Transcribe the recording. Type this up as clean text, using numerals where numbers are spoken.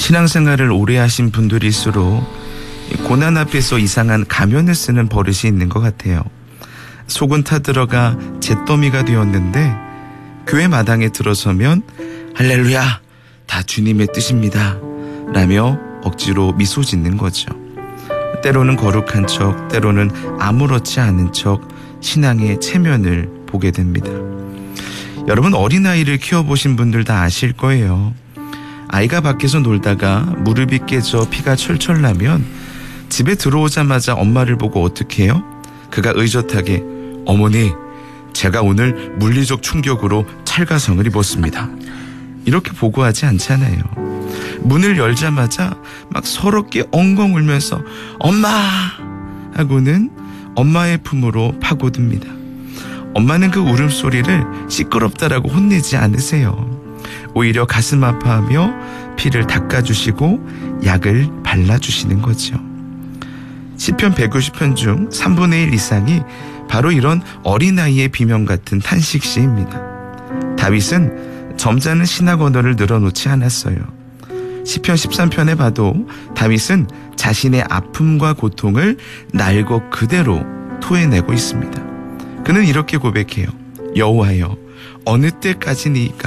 신앙생활을 오래 하신 분들일수록 고난 앞에서 이상한 가면을 쓰는 버릇이 있는 것 같아요. 속은 타들어가 잿더미가 되었는데 교회 마당에 들어서면 할렐루야, 다 주님의 뜻입니다 라며 억지로 미소 짓는 거죠. 때로는 거룩한 척, 때로는 아무렇지 않은 척 신앙의 체면을 보게 됩니다. 여러분, 어린아이를 키워보신 분들 다 아실 거예요. 아이가 밖에서 놀다가 무릎이 깨져 피가 철철 나면 집에 들어오자마자 엄마를 보고 어떻게 해요? 그가 의젓하게 어머니, 제가 오늘 물리적 충격으로 찰가성을 입었습니다. 이렇게 보고하지 않잖아요. 문을 열자마자 막 서럽게 엉엉 울면서 엄마! 하고는 엄마의 품으로 파고듭니다. 엄마는 그 울음소리를 시끄럽다라고 혼내지 않으세요. 오히려 가슴 아파하며 피를 닦아주시고 약을 발라주시는 거죠. 시편 150편 중 3분의 1 이상이 바로 이런 어린아이의 비명 같은 탄식시입니다. 다윗은 점잖은 신학 언어를 늘어놓지 않았어요. 시편 13편에 봐도 다윗은 자신의 아픔과 고통을 날것 그대로 토해내고 있습니다. 그는 이렇게 고백해요. 여호와여, 어느 때까지니이까